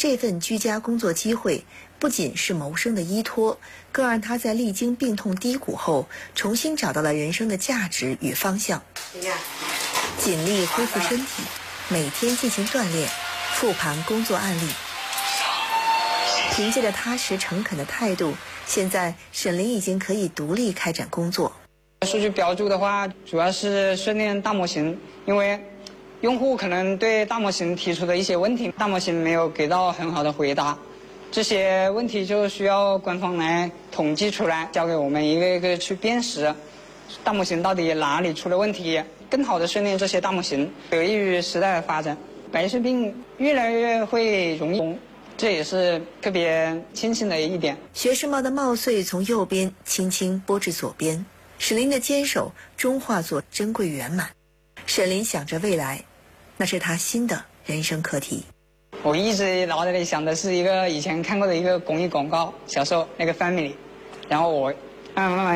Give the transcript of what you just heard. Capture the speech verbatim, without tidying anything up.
这份居家工作机会不仅是谋生的依托，更让他在历经病痛低谷后，重新找到了人生的价值与方向。尽力恢复身体，每天进行锻炼，复盘工作案例。凭借着踏实诚恳的态度，现在沈林已经可以独立开展工作。 数据标注的话，主要是训练大模型，因为用户可能对大模型提出的一些问题，大模型没有给到很好的回答，这些问题就需要官方来统计出来，交给我们一个一个去辨识大模型到底哪里出了问题，更好的训练这些大模型，得益于时代的发展，白血病越来越会容易，这也是特别庆幸的一点。 学士帽的帽穗从右边轻轻拨至左边，沈林的坚守终化作珍贵圆满。沈林想着未来，那是他新的人生课题。 我一直脑袋里想的是一个以前看过的一个公益广告，小时候那个 Family， 然后我慢慢慢慢